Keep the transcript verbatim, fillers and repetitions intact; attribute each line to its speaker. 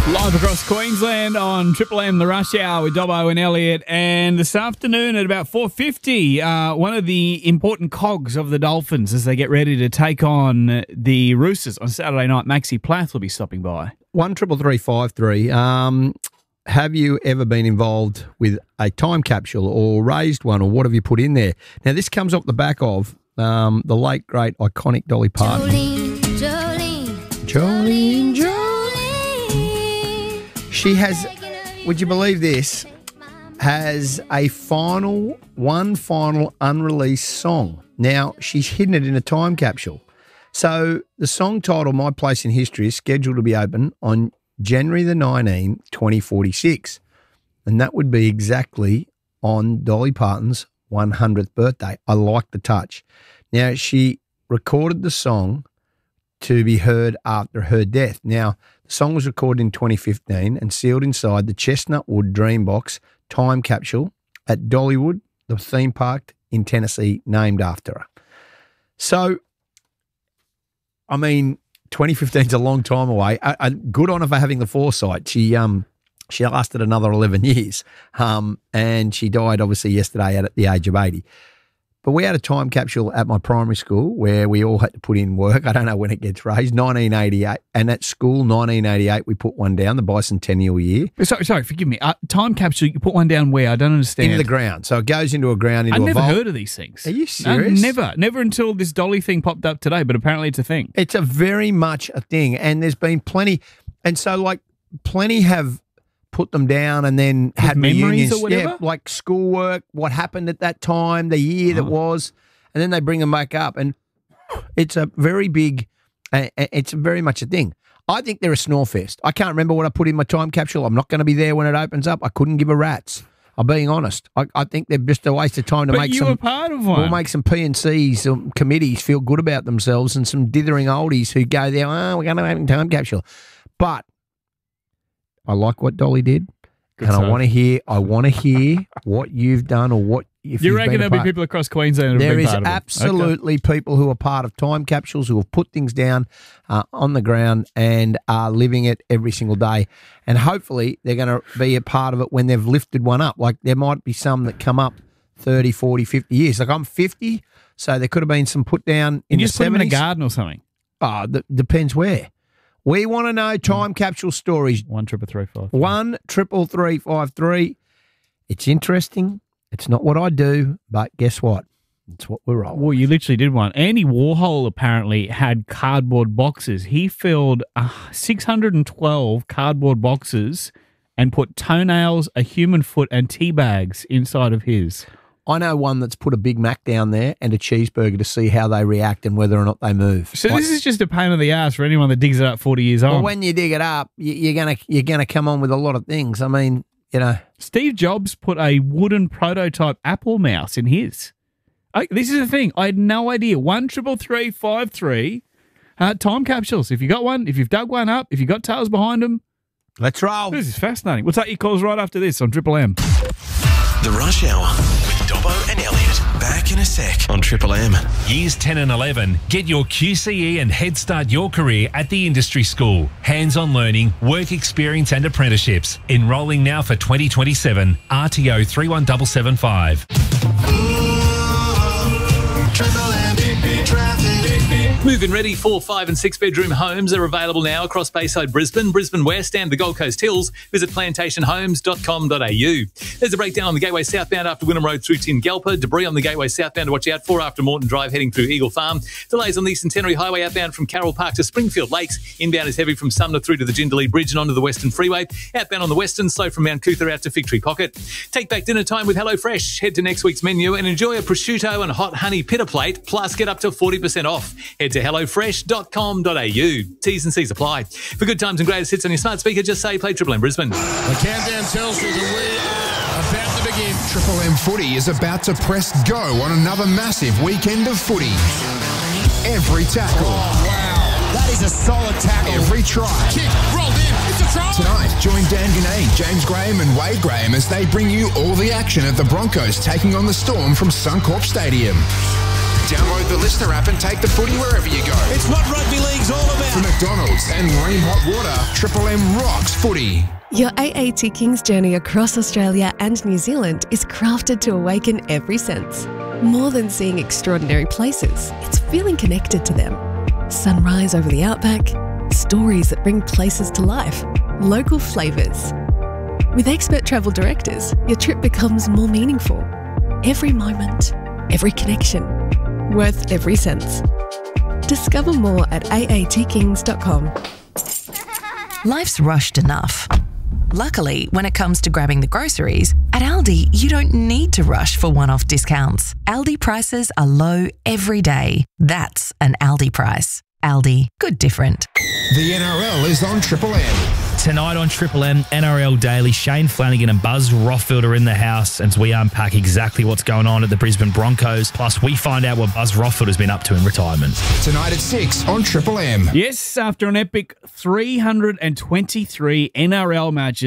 Speaker 1: Live across Queensland on Triple M, the Rush Hour with Dobbo and Elliot. And this afternoon at about four fifty, uh, one of the important cogs of the Dolphins as they get ready to take on the Roosters on Saturday night, Maxi Plath will be stopping by.
Speaker 2: One triple three five three. Um, have you ever been involved with a time capsule or raised one, or what have you put in there? Now, this comes off the back of um, the late, great, iconic Dolly Parton.
Speaker 3: Jolene, Jolene,
Speaker 2: Jolene, Jolene. She has, would you believe this, has a final, one final unreleased song. Now, she's hidden it in a time capsule. So the song title, My Place in History, is scheduled to be open on January the nineteenth, twenty forty-six. And that would be exactly on Dolly Parton's one hundredth birthday. I like the touch. Now, she recorded the song to be heard after her death. Now, the song was recorded in twenty fifteen and sealed inside the Chestnut Wood Dreambox time capsule at Dollywood, the theme park in Tennessee named after her. So, I mean, twenty fifteen is a long time away. I, I, good on her for having the foresight. She um she lasted another eleven years, um, and she died obviously yesterday at the age of eighty. But we had a time capsule at my primary school where we all had to put in work. I don't know when it gets raised, nineteen eighty-eight. And at school, nineteen eighty-eight, we put one down, the bicentennial year.
Speaker 1: Sorry, sorry, forgive me. Uh, time capsule, you put one down where? I don't understand.
Speaker 2: Into the ground. So it goes into a ground, into
Speaker 1: I've
Speaker 2: a
Speaker 1: never
Speaker 2: vault.
Speaker 1: heard of these things.
Speaker 2: Are you serious?
Speaker 1: Uh, never. Never until this Dolly thing popped up today, but apparently it's a thing.
Speaker 2: It's a very much a thing. And there's been plenty. And so, like, plenty have put them down and then
Speaker 1: With
Speaker 2: had
Speaker 1: memories
Speaker 2: reunions.
Speaker 1: or whatever?
Speaker 2: Yeah, like schoolwork, what happened at that time, the year
Speaker 1: Oh.
Speaker 2: that was, and then they bring them back up. And it's a very big, uh, it's very much a thing. I think they're a snore fest. I can't remember what I put in my time capsule. I'm not going to be there when it opens up. I couldn't give a rat's. I'm being honest. I, I think they're just a waste of time to
Speaker 1: But
Speaker 2: make
Speaker 1: you
Speaker 2: some.
Speaker 1: were part of one.
Speaker 2: We'll make some P and Cs, some committees feel good about themselves, and some dithering oldies who go there. Oh, we're going to have a time capsule. But I like what Dolly did,
Speaker 1: Good
Speaker 2: and
Speaker 1: stuff.
Speaker 2: I want to hear. I want to hear what you've done or what. If
Speaker 1: You
Speaker 2: you've
Speaker 1: reckon
Speaker 2: been a
Speaker 1: there'll be
Speaker 2: part-
Speaker 1: people across Queensland that have
Speaker 2: There
Speaker 1: been
Speaker 2: is
Speaker 1: part of it?
Speaker 2: absolutely people who are part of time capsules who have put things down uh, on the ground and are living it every single day. And hopefully they're going to be a part of it when they've lifted one up. Like there might be some that come up thirty, forty, fifty years. Like I'm fifty, so there could have been some put down in
Speaker 1: You
Speaker 2: the
Speaker 1: just put them in a
Speaker 2: seventies.
Speaker 1: garden or something.
Speaker 2: Oh, th- depends where. We want to know time capsule stories.
Speaker 1: One triple three five.
Speaker 2: One triple three five three. It's interesting. It's not what I do, but guess what? It's what we're rolling.
Speaker 1: Well, you literally did one. Andy Warhol apparently had cardboard boxes. He filled uh, six hundred twelve cardboard boxes and put toenails, a human foot, and tea bags inside of his.
Speaker 2: I know one that's put a Big Mac down there and a cheeseburger to see how they react and whether or not they move.
Speaker 1: So
Speaker 2: Like-
Speaker 1: this is just a pain in the ass for anyone that digs it up forty years
Speaker 2: well,
Speaker 1: on.
Speaker 2: when you dig it up, you, you're gonna you're gonna come on with a lot of things. I mean, you know,
Speaker 1: Steve Jobs put a wooden prototype Apple mouse in his. I, this is the thing. I had no idea. One triple three five three. Uh, time capsules. If you got one, if you've dug one up, if you got tails behind them,
Speaker 2: let's roll.
Speaker 1: this is fascinating. We'll take your calls right after this on Triple M.
Speaker 4: The Rush Hour with Dobbo and Elliot. Back in a sec on Triple M.
Speaker 5: Years ten and eleven, get your Q C E and head start your career at the Industry School. Hands-on learning, work experience and apprenticeships. Enrolling now for twenty twenty-seven. R T O three one seven seven five.
Speaker 4: Triple M traffic.
Speaker 6: Move-in ready four, five and six bedroom homes are available now across Bayside Brisbane, Brisbane West and the Gold Coast Hills. Visit plantation homes dot com dot a u. There's a breakdown on the Gateway southbound after Wynnum Road through Tingalpa. Debris on the Gateway southbound to watch out for after Morton Drive heading through Eagle Farm. Delays on the Centenary Highway outbound from Carroll Park to Springfield Lakes. Inbound is heavy from Sumner through to the Jindalee Bridge and onto the Western Freeway. Outbound on the Western, slow from Mount Cootha out to Fig Tree Pocket. Take back dinner time with HelloFresh. Head to next week's menu and enjoy a prosciutto and hot honey pita plate, plus get up to forty percent off. Head to hello fresh dot com dot a u. T's and C's apply. For good times and greatest hits on your smart speaker, just say play Triple M Brisbane.
Speaker 7: The countdown tells you that we are about to begin.
Speaker 8: Triple M Footy is about to press go on another massive weekend of footy. Every tackle.
Speaker 7: Wow, that is a solid tackle.
Speaker 8: Every try.
Speaker 7: Kick, rolled in, it's a try.
Speaker 8: Tonight, join Dan Ganay, James Graham and Wade Graham as they bring you all the action at the Broncos taking on the Storm from Suncorp Stadium. Download the Listener app and take the footy wherever you go.
Speaker 7: It's what rugby league's all
Speaker 8: For
Speaker 7: about.
Speaker 8: McDonald's and Ream Hot Water, Triple M rocks footy.
Speaker 3: Your A A T Kings journey across Australia and New Zealand is crafted to awaken every sense. More than seeing extraordinary places, it's feeling connected to them. Sunrise over the outback, stories that bring places to life, local flavours. With expert travel directors, your trip becomes more meaningful. Every moment, every connection, worth every sense. Discover more at a a t kings dot com.
Speaker 9: Life's rushed enough. Luckily, when it comes to grabbing the groceries, at Aldi, you don't need to rush for one-off discounts. Aldi prices are low every day. That's an Aldi price. Aldi, good different.
Speaker 8: The N R L is on Triple M.
Speaker 10: Tonight on Triple M, N R L Daily, Shane Flanagan and Buzz Rothfield are in the house as we unpack exactly what's going on at the Brisbane Broncos. Plus, we find out what Buzz Rothfield has been up to in retirement.
Speaker 8: Tonight at six on Triple M.
Speaker 1: Yes, after an epic three hundred twenty-three N R L matches,